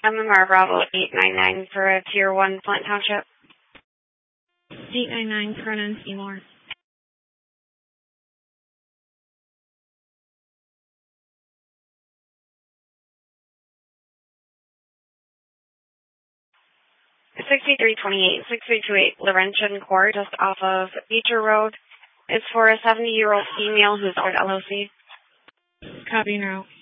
MMR Bravo 899 for a Tier 1 Flint Township. 899 Cronin Seymour. $6328, 6328 Laurentian Court, just off of Beecher Road. It's for a 70-year-old female who's at LOC. Copy now.